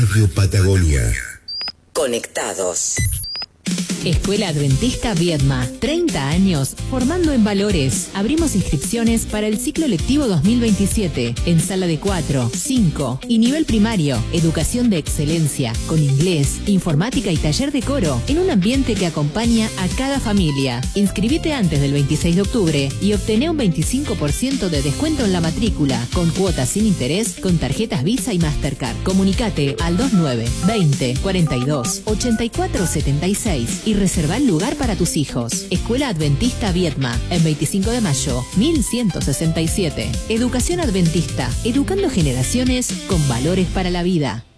Radio Patagonia. Conectados. Escuela Adventista Viedma, 30 años formando en valores. Abrimos inscripciones para el ciclo lectivo 2027 en sala de 4, 5 y nivel primario. Educación de excelencia con inglés, informática y taller de coro en un ambiente que acompaña a cada familia. Inscribite antes del 26 de octubre y obtené un 25% de descuento en la matrícula con cuotas sin interés con tarjetas Visa y Mastercard. Comunicate al 29 20 42 84 76 y reserva el lugar para tus hijos. Escuela Adventista Viedma, en 25 de mayo, 1167. Educación Adventista, educando generaciones con valores para la vida.